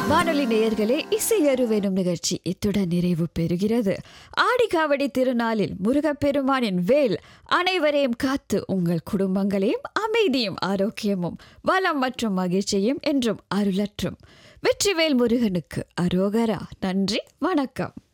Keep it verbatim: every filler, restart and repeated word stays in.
வானொலி நேயர்களே, இசையருவெனும் நிகழ்ச்சி இத்துடன் நிறைவு பெறுகிறது. ஆடிக்காவடி திருநாளில் முருகப்பெருமானின் வேல் அனைவரையும் காத்து உங்கள் குடும்பங்களையும் அமைதியும் ஆரோக்கியமும் வளம் மற்றும் மகிழ்ச்சியும் என்றும் அருளற்றும். வெற்றிவேல் முருகனுக்கு அரோகரா. நன்றி, வணக்கம்.